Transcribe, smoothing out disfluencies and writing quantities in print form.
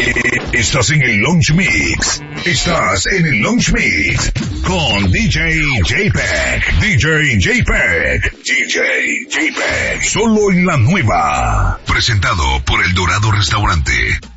Estás en el Launch Mix. Estás en el Launch Mix con DJ JPEG. DJ JPEG. DJ JPEG. Solo en la nueva. Presentado por El Dorado Restaurante.